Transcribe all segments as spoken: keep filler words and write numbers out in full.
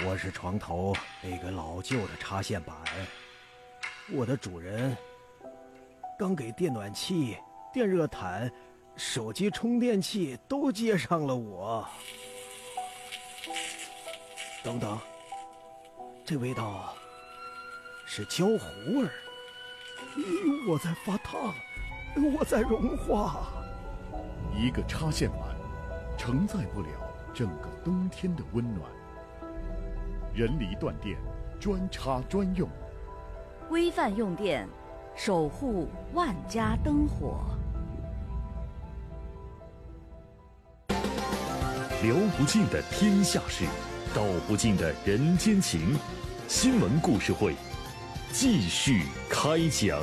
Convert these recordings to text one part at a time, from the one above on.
我是床头那个老旧的插线板，我的主人刚给电暖器、电热毯、手机充电器都接上了我。等等，这味道是焦糊味儿。咦，我在发烫，我在融化。 一个插线板承载不了整个冬天的温暖。人离断电，专插专用， 规范用电，守护万家灯火。 聊不尽的天下事，道不尽的人间情。新闻故事会继续开讲。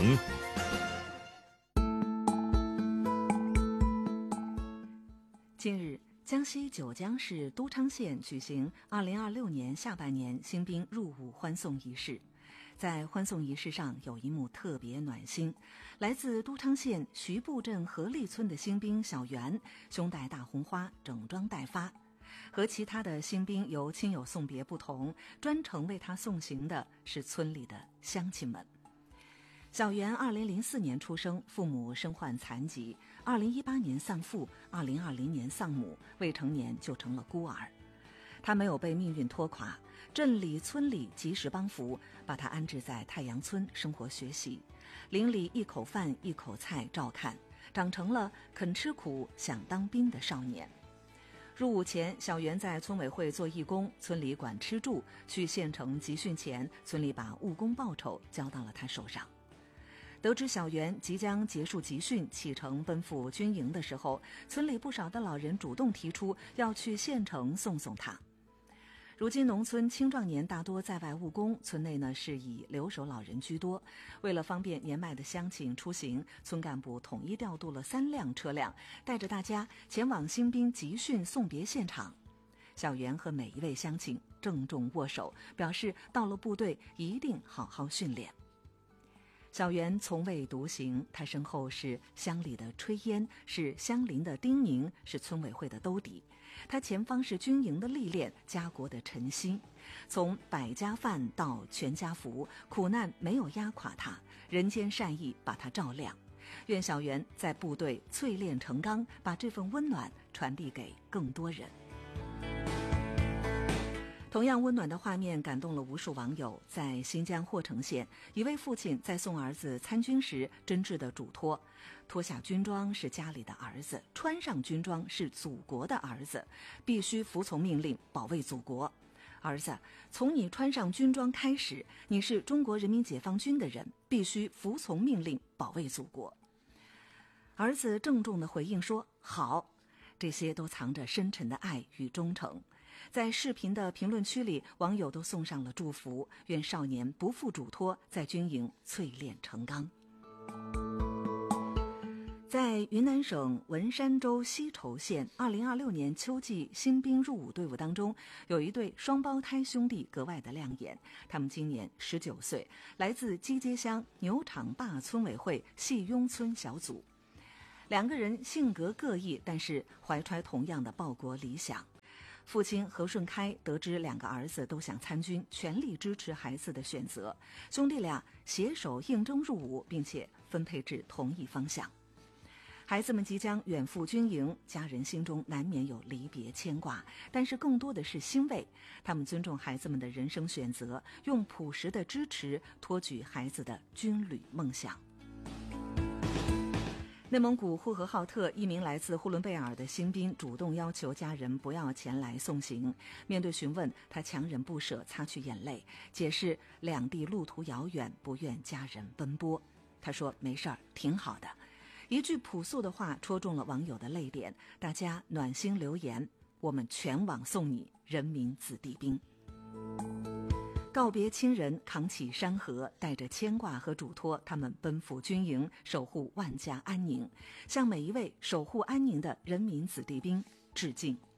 近日，江西九江市都昌县举行二零二六年下半年新兵入伍欢送仪式。在欢送仪式上，有一幕特别暖心。来自都昌县徐埠镇河立村的新兵小袁，胸戴大红花，整装待发。和其他的新兵由亲友送别不同，专程为他送行的是村里的乡亲们。小袁二零零四年出生，父母身患残疾，二零一八年丧父，二零二零年丧母，未成年就成了孤儿。他没有被命运拖垮，镇里村里及时帮扶，把他安置在太阳村生活学习，邻里一口饭一口菜照看，长成了肯吃苦想当兵的少年。入伍前，小袁在村委会做义工，村里管吃住，去县城集训前，村里把务工报酬交到了他手上。得知小袁即将结束集训，启程奔赴军营的时候，村里不少的老人主动提出要去县城送送他。如今农村青壮年大多在外务工，村内呢是以留守老人居多。为了方便年迈的乡亲出行，村干部统一调度了三辆车辆，带着大家前往新兵集训送别现场。小袁和每一位乡亲郑重握手，表示到了部队一定好好训练。小袁从未独行，他身后是乡里的炊烟，是乡邻的叮咛，是村委会的兜底。他前方是军营的历练，家国的晨曦。从百家饭到全家福，苦难没有压垮他，人间善意把他照亮。愿小袁在部队淬炼成钢，把这份温暖传递给更多人。同样温暖的画面感动了无数网友。在新疆霍城县，一位父亲在送儿子参军时真挚地嘱托：脱下军装是家里的儿子，穿上军装是祖国的儿子，必须服从命令，保卫祖国。儿子，从你穿上军装开始，你是中国人民解放军的人，必须服从命令，保卫祖国。儿子郑重地回应说：好。这些都藏着深沉的爱与忠诚。在视频的评论区里，网友都送上了祝福，愿少年不负嘱托，在军营淬炼成钢。在云南省文山州西畴县，二零二六年秋季新兵入伍队伍当中，有一对双胞胎兄弟格外的亮眼。他们今年十九岁，来自基街乡牛场坝村委会细雍村小组。两个人性格各异，但是怀揣同样的报国理想。父亲何顺开得知两个儿子都想参军，全力支持孩子的选择，兄弟俩携手应征入伍，并且分配至同一方向。孩子们即将远赴军营，家人心中难免有离别牵挂，但是更多的是欣慰。他们尊重孩子们的人生选择，用朴实的支持托举孩子的军旅梦想。内蒙古呼和浩特一名来自呼伦贝尔的新兵主动要求家人不要前来送行，面对询问，他强忍不舍，擦去眼泪，解释两地路途遥远，不愿家人奔波。他说没事儿，挺好的。一句朴素的话戳中了网友的泪点，大家暖心留言：我们全网送你人民子弟兵。告别亲人，扛起山河，带着牵挂和嘱托，他们奔赴军营，守护万家安宁，向每一位守护安宁的人民子弟兵致敬。